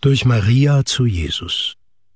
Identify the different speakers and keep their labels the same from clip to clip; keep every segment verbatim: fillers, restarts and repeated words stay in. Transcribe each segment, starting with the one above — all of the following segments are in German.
Speaker 1: Durch Maria zu Jesus.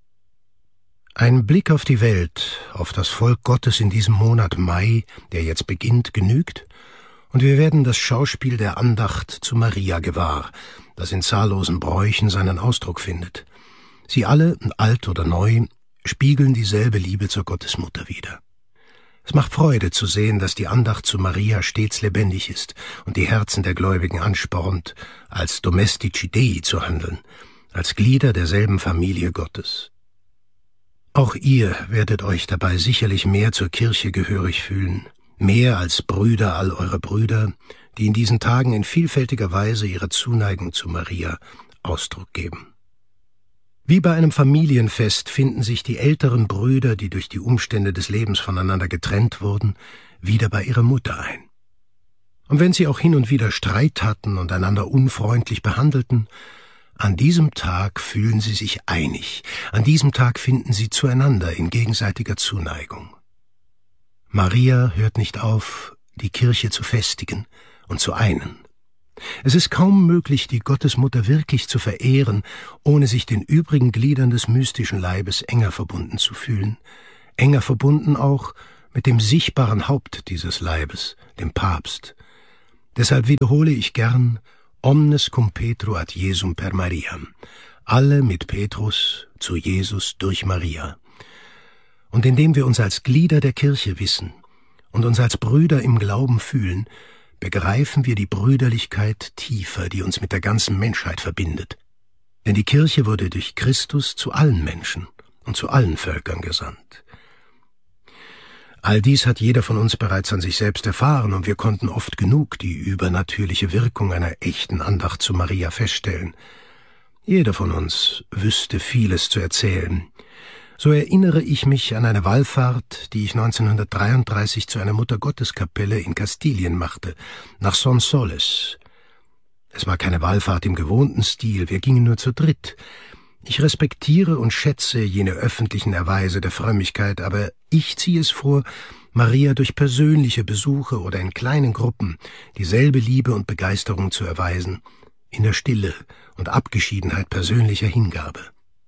Speaker 1: Ein Blick auf die Welt, auf das Volk Gottes in diesem Monat Mai, der jetzt beginnt, genügt, und wir werden das Schauspiel der Andacht zu Maria gewahr, das in zahllosen Bräuchen seinen Ausdruck findet. Sie alle, alt oder neu, spiegeln dieselbe Liebe zur Gottesmutter wider. Es macht Freude zu sehen, dass die Andacht zu Maria stets lebendig ist und die Herzen der Gläubigen anspornt, als Domestici Dei zu handeln, als Glieder derselben Familie Gottes. Auch ihr werdet euch dabei sicherlich mehr zur Kirche gehörig fühlen, mehr als Brüder all eure Brüder, die in diesen Tagen in vielfältiger Weise ihrer Zuneigung zu Maria Ausdruck geben. Wie bei einem Familienfest finden sich die älteren Brüder, die durch die Umstände des Lebens voneinander getrennt wurden, wieder bei ihrer Mutter ein. Und wenn sie auch hin und wieder Streit hatten und einander unfreundlich behandelten, an diesem Tag fühlen sie sich einig, an diesem Tag finden sie zueinander in gegenseitiger Zuneigung. Maria hört nicht auf, die Kirche zu festigen und zu einen. Es ist kaum möglich, die Gottesmutter wirklich zu verehren, ohne sich den übrigen Gliedern des mystischen Leibes enger verbunden zu fühlen, enger verbunden auch mit dem sichtbaren Haupt dieses Leibes, dem Papst. Deshalb wiederhole ich gern: Omnes cum Petro ad Jesum per Mariam, alle mit Petrus zu Jesus durch Maria. Und indem wir uns als Glieder der Kirche wissen und uns als Brüder im Glauben fühlen, begreifen wir die Brüderlichkeit tiefer, die uns mit der ganzen Menschheit verbindet. Denn die Kirche wurde durch Christus zu allen Menschen und zu allen Völkern gesandt. All dies hat jeder von uns bereits an sich selbst erfahren, und wir konnten oft genug die übernatürliche Wirkung einer echten Andacht zu Maria feststellen. Jeder von uns wüsste vieles zu erzählen. So erinnere ich mich an eine Wallfahrt, die ich neunzehnhundertdreiunddreißig zu einer Muttergotteskapelle in Kastilien machte, nach Sonsoles. Es war keine Wallfahrt im gewohnten Stil, wir gingen nur zu dritt. Ich respektiere und schätze jene öffentlichen Erweise der Frömmigkeit, aber ich ziehe es vor, Maria durch persönliche Besuche oder in kleinen Gruppen dieselbe Liebe und Begeisterung zu erweisen, in der Stille und Abgeschiedenheit persönlicher Hingabe.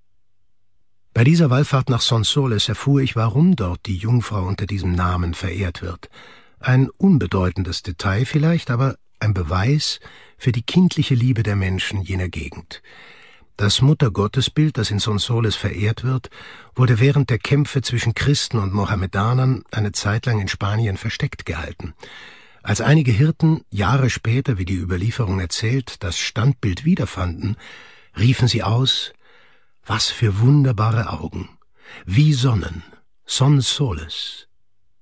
Speaker 1: Bei dieser Wallfahrt nach Sonsoles erfuhr ich, warum dort die Jungfrau unter diesem Namen verehrt wird. Ein unbedeutendes Detail vielleicht, aber ein Beweis für die kindliche Liebe der Menschen jener Gegend. Das Muttergottesbild, das in Sonsoles verehrt wird, wurde während der Kämpfe zwischen Christen und Mohammedanern eine Zeit lang in Spanien versteckt gehalten. Als einige Hirten Jahre später, wie die Überlieferung erzählt, das Standbild wiederfanden, riefen sie aus: Was für wunderbare Augen, wie Sonnen, Sonsoles.